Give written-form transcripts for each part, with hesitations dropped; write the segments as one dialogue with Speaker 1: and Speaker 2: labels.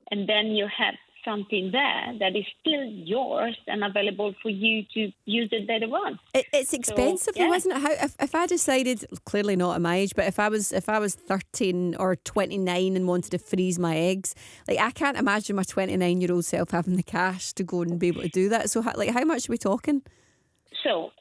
Speaker 1: and then you have something there that is still yours and available for you to use it later on.
Speaker 2: It's expensive, though, isn't it? How if I decided, clearly not at my age, but if I was 13 or 29 and wanted to freeze my eggs, like I can't imagine my 29-year-old self having the cash to go and be able to do that. So, how much are we talking?
Speaker 1: So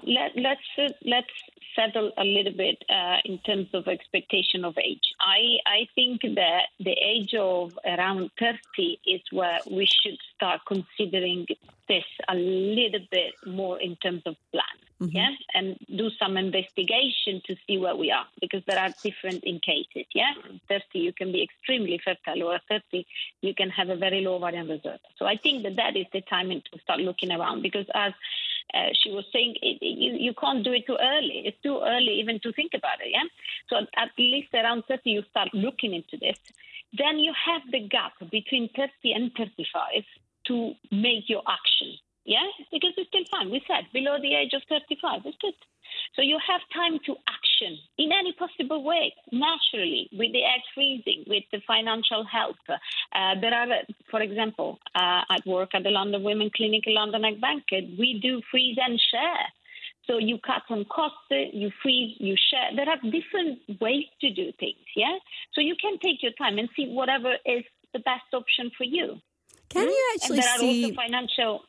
Speaker 1: let's settle a little bit in terms of expectation of age. I think that the age of around 30 is where we should start considering this a little bit more in terms of plan, and do some investigation to see where we are, because there are different in cases, 30 you can be extremely fertile, or at 30 you can have a very low ovarian reserve. So I think that is the time to start looking around, because as she was saying, you can't do it too early. It's too early even to think about it, So at least around 30, you start looking into this. Then you have the gap between 30 and 35 to make your action, Because it's still fine. We said below the age of 35, it's good. So you have time to action in any possible way, naturally, with the egg freezing, with the financial help. There are, for example, at work at the London Women Clinic in London Egg Bank, we do freeze and share. So you cut on costs, you freeze, you share. There are different ways to do things, So you can take your time and see whatever is the best option for you.
Speaker 2: Can you actually see...
Speaker 1: There are also financial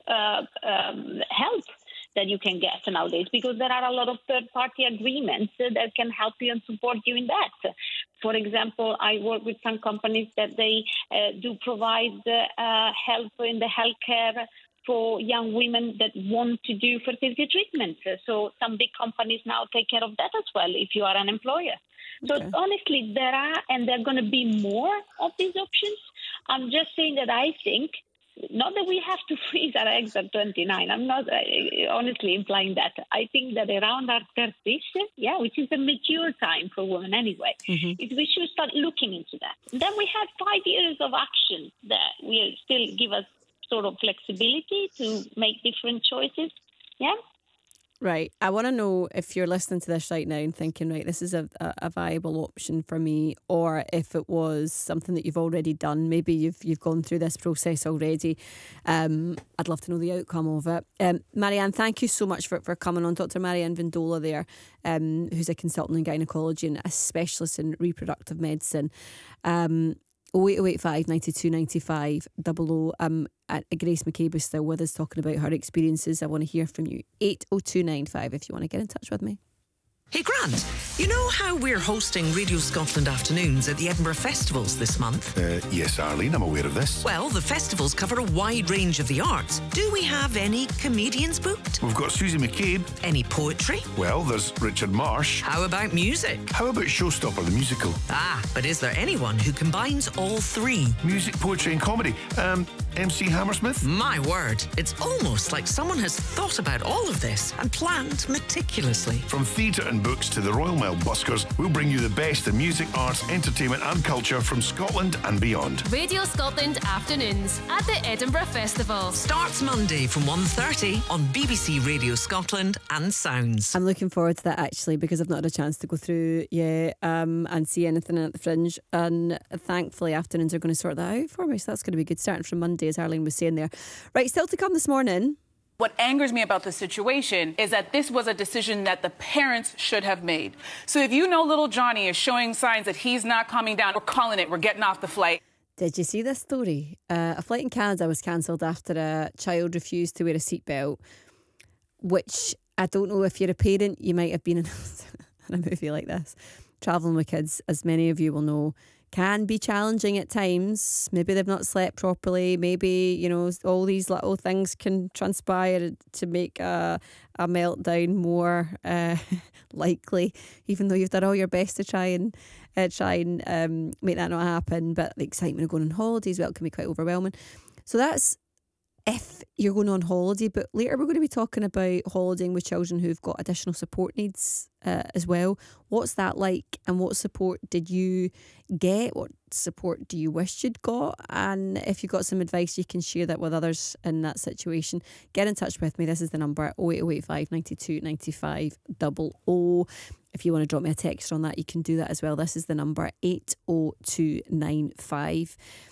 Speaker 1: help that you can get nowadays, because there are a lot of third-party agreements that can help you and support you in that. For example, I work with some companies that they do provide help in the healthcare for young women that want to do fertility treatments. So some big companies now take care of that as well if you are an employer. Okay. So honestly, there are, and there are going to be more of these options. I'm just saying that I think, not that we have to freeze our eggs at 29. I'm not honestly implying that. I think that around our 30s, which is a mature time for women anyway, we should start looking into that. And then we have 5 years of action that will still give us sort of flexibility to make different choices.
Speaker 2: Right. I want to know if you're listening to this right now and thinking, right, this is a viable option for me, or if it was something that you've already done. Maybe you've gone through this process already. I'd love to know the outcome of it. Marianne, thank you so much for coming on. Dr. Marianne Vendola there, who's a consultant in gynaecology and a specialist in reproductive medicine. 08085 92 95 00. Grace McCabe is still with us talking about her experiences. I want to hear from you. 80295 if you want to get in touch with me.
Speaker 3: Hey Grant, you know how we're hosting Radio Scotland afternoons at the Edinburgh Festivals this month?
Speaker 4: Yes, Arlene, I'm aware of this.
Speaker 3: Well, the festivals cover a wide range of the arts. Do we have any comedians booked?
Speaker 4: We've got Susie McCabe.
Speaker 3: Any poetry?
Speaker 4: Well, there's Richard Marsh.
Speaker 3: How about music?
Speaker 4: How about Showstopper, the musical?
Speaker 3: But is there anyone who combines all three?
Speaker 4: Music, poetry and comedy. MC Hammersmith?
Speaker 3: My word, it's almost like someone has thought about all of this and planned meticulously.
Speaker 4: From theatre and books to the Royal Mail buskers, we'll bring you the best in music, arts, entertainment and culture from Scotland and beyond.
Speaker 5: Radio Scotland afternoons at the Edinburgh Festival.
Speaker 3: Starts Monday from 1:30 on BBC Radio Scotland and Sounds.
Speaker 2: I'm looking forward to that actually, because I've not had a chance to go through and see anything at the Fringe, and thankfully afternoons are going to sort that out for me, so that's going to be good, starting from Monday, as Arlene was saying there. Right, still to come this morning.
Speaker 6: What angers me about the situation is that this was a decision that the parents should have made. So if you know little Johnny is showing signs that he's not calming down, we're calling it, we're getting off the flight.
Speaker 2: Did you see this story? A flight in Canada was cancelled after a child refused to wear a seatbelt, which I don't know, if you're a parent, you might have been in a movie like this. Travelling with kids, as many of you will know, can be challenging at times. Maybe they've not slept properly. Maybe, all these little things can transpire to make a meltdown more likely, even though you've done all your best to try and make that not happen. But the excitement of going on holidays, well, it can be quite overwhelming. So that's if you're going on holiday. But later we're going to be talking about holidaying with children who've got additional support needs as well. What's that like, and what support did you get? What support do you wish you'd got? And if you've got some advice, you can share that with others in that situation. Get in touch with me. This is the number, 08085 92 95 00. If you want to drop me a text on that, you can do that as well. This is the number, 80295.